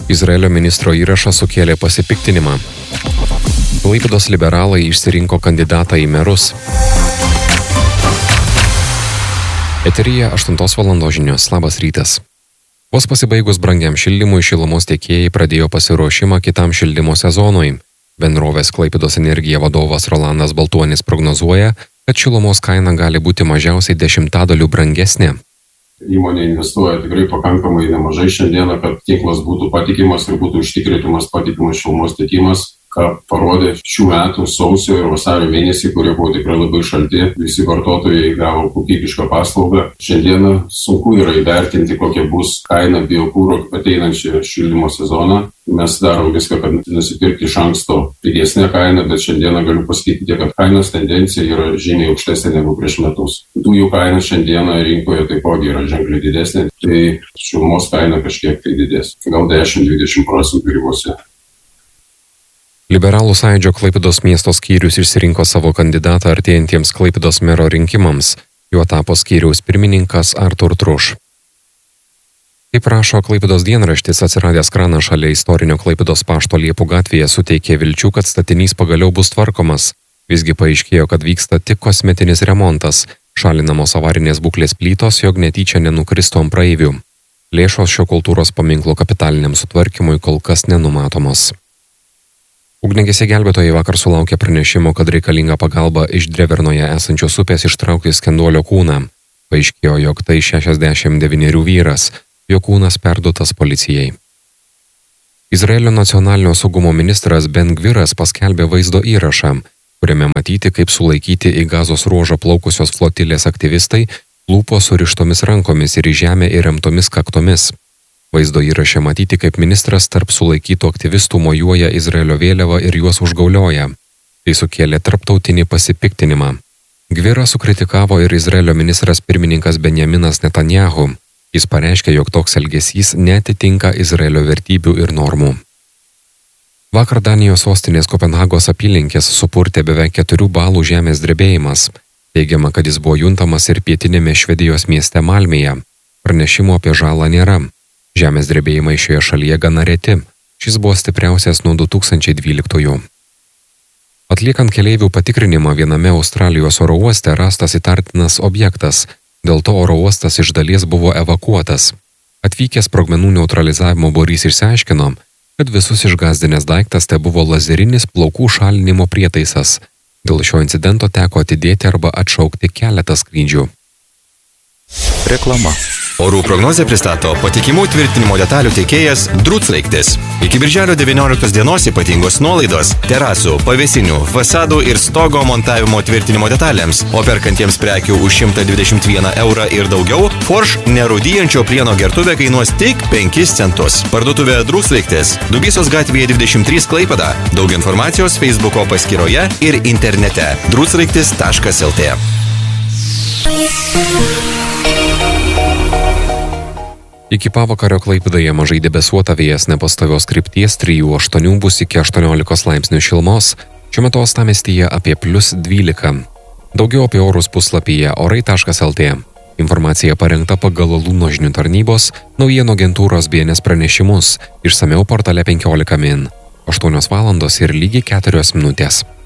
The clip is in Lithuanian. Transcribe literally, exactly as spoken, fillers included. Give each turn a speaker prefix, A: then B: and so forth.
A: Izraelio ministro įrašas sukėlė pasipiktinimą. Klaipėdos liberalai išsirinko kandidatą į merus. Eteryje aštuntos valandos žinios. Labas rytas. Vos pasibaigus brangiam šildymui, šilumos tiekėjai pradėjo pasiruošimą kitam šildymo sezonui. Bendrovės Klaipėdos energija vadovas Rolandas Baltuonis prognozuoja, kad šilumos kaina gali būti mažiausiai dešimtadaliu brangesnė.
B: Įmonė investuoja tikrai pakankamai nemažai šiandieną, kad tinklas būtų patikimas ir būtų užtikrinamas patikimas šilumos tiekimas, ką parodė šių metų sausio ir vasario mėnesį, kurie buvo tikrai labai šalti. Visi vartotojai gavo kokybišką paslaugą. Šiandieną sunku yra įvertinti, kokia bus kaina biokuro ateinančią šildymo sezoną. Mes darom viską, kad nusipirkti iš anksto pigesnę kainą, bet šiandieną galiu pasakyti, kad kainos tendencija yra žymiai aukštesnė negu prieš metus. Dujų kaina šiandieną rinkoje taipogi yra ženkliai didesnė, tai šilumos kaina kažkiek tai didės, gal dešimt dvidešimt procentų ribose.
A: Liberalų sąjūdžio Klaipėdos miesto skyrius išsirinko savo kandidatą artėjantiems Klaipėdos mero rinkimams. Juo tapo skyriaus pirmininkas Artur Truš. Kaip rašo Klaipėdos dienraštis, atsiradęs kranas šalia istorinio Klaipėdos pašto Liepų gatvėje suteikė vilčių, kad statinys pagaliau bus tvarkomas. Visgi paaiškėjo, kad vyksta tik kosmetinis remontas, šalinamos avarinės būklės plytos, jog netyčia nenukristų ant praeivių. Lėšos šio kultūros paminklo kapitaliniam sutvarkymui kol kas nenumatomos. Ugniagesiai gelbėtojai vakar sulaukė pranešimo, kad reikalinga pagalba iš Drevernoje esančios upės ištraukti skenduolio kūną. Paaiškėjo, jog tai šešiasdešimt devynerių vyras. Jo kūnas perduotas policijai. Izraelio nacionalinio saugumo ministras Ben Gviras paskelbė vaizdo įrašą, kuriame matyti, kaip sulaikyti į Gazos ruožą plaukusios flotilės aktyvistai lūpo surištomis rankomis ir į žemę įremtomis kaktomis. Vaizdo įraše matyti, kaip ministras tarp sulaikytų aktyvistų mojuoja Izraelio vėliavą ir juos užgaulioja. Tai sukėlė tarptautinį pasipiktinimą. Gvirą sukritikavo ir Izraelio ministras pirmininkas Benjaminas Netanyahu. Jis pareiškė, jog toks elgesys neatitinka Izraelio vertybių ir normų. Vakar Danijos sostinės Kopenhagos apylinkės supurtė beveik keturių balų žemės drebėjimas. Teigiama, kad jis buvo juntamas ir pietinėme Švedijos mieste Malmėje. Pranešimo apie žalą nėra. Žemės drebėjimai šioje šalyje gana reti. Šis buvo stipriausias nuo du tūkstančiai dvyliktųjų. Atliekant keleivių patikrinimą viename Australijos oro uoste rastas įtartinas objektas. Dėl to oro uostas iš dalies buvo evakuotas. Atvykęs sprogmenų neutralizavimo būrys išsiaiškino, kad visus išgąsdinęs daiktas tai buvo lazerinis plaukų šalinimo prietaisas. Dėl šio incidento teko atidėti arba atšaukti keletą skrydžių.
C: Reklama. Orų prognozę pristato patikimų tvirtinimo detalių tiekėjas Druclaiktis. Iki birželio devynioliktos dienos ypatingos nuolaidos terasų, pavėsinių, fasadų ir stogo montavimo tvirtinimo detalėms, o perkantiems prekių už šimtą dvidešimt vieną eurą ir daugiau, Forš nerūdyjančio plieno gertuvė kainuos tik penkis centus. Parduotuvė Druclaiktis, Dubysos gatvėje dvidešimt trys Klaipėda. Daug informacijos Facebooko paskyroje ir internete druclaiktis taškas lt.
A: Iki pavakario Klaipėdoje mažai debesuota, vėjas nepastovios krypties, trijų aštuonių bus iki aštuoniolikos laipsnių šilumos, šiuo metu uostamiestyje apie plius dvylika. Daugiau apie orus puslapyje orai taškas lt. Informacija parengta pagal Lūno žinių tarnybos, naujienų agentūros B N S pranešimus, išsamiau portale penkiolika min. aštuonios valandos ir lygiai keturios minutės.